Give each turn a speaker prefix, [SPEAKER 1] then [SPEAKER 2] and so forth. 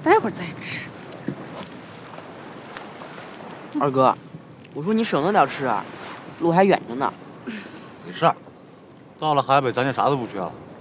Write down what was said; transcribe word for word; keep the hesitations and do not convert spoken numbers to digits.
[SPEAKER 1] 待会儿再吃。
[SPEAKER 2] 二哥，我说你省着点吃啊，路还远着呢。
[SPEAKER 3] 没事儿，到了海北咱就啥都不缺了。